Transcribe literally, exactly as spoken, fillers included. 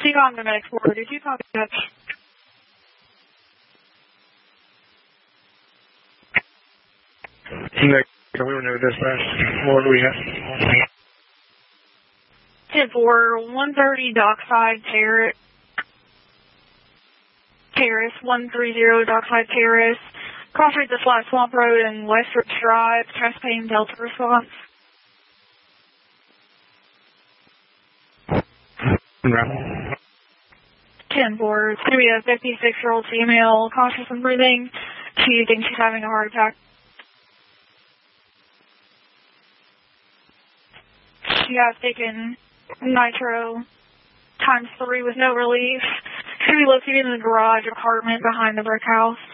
T-Com to medic four, did you copy that? Nick, can we renew this last? What do we have? ten four, one thirty Dockside Terrace. Terrace, one thirty Dockside Terrace. Crossroads to Flat Swamp Road and Westridge Drive. Chest pain, Delta response. ten four, it's going to be a fifty-six-year-old female, conscious and breathing. She thinks she's having a heart attack. She has taken nitro times three with no relief. Should be located in the garage apartment behind the brick house.